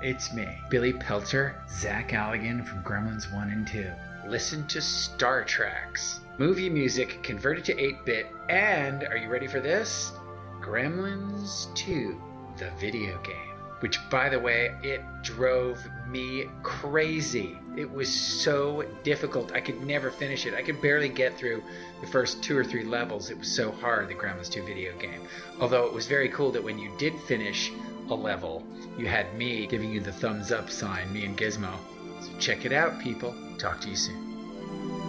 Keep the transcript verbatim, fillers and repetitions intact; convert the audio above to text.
It's me, Billy Peltzer, Zach Alligan from Gremlins one and two. Listen to Star Treks. Movie music converted to eight-bit, and, are you ready for this? Gremlins two, the video game. Which, by the way, it drove me crazy. It was so difficult. I could never finish it. I could barely get through the first two or three levels. It was so hard, the Gremlins two video game. Although it was very cool that when you did finish a level, you had me giving you the thumbs up sign, me and Gizmo. So check it out, people. Talk to you soon.